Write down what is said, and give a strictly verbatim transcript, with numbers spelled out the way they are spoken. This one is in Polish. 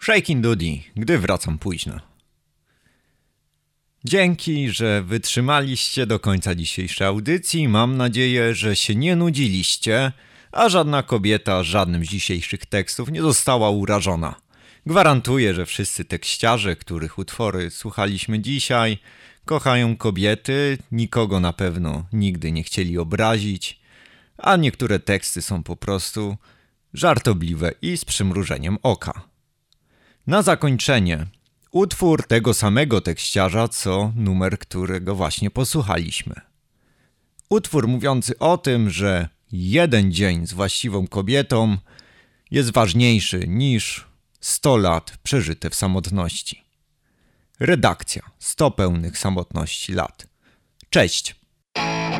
Shakin' Doody, gdy wracam późno. Dzięki, że wytrzymaliście do końca dzisiejszej audycji. Mam nadzieję, że się nie nudziliście, a żadna kobieta żadnym z dzisiejszych tekstów nie została urażona. Gwarantuję, że wszyscy tekściarze, których utwory słuchaliśmy dzisiaj, kochają kobiety, nikogo na pewno nigdy nie chcieli obrazić, a niektóre teksty są po prostu żartobliwe i z przymrużeniem oka. Na zakończenie utwór tego samego tekściarza, co numer, którego właśnie posłuchaliśmy. Utwór mówiący o tym, że jeden dzień z właściwą kobietą jest ważniejszy niż sto lat przeżyte w samotności. Redakcja sto pełnych samotności lat. Cześć!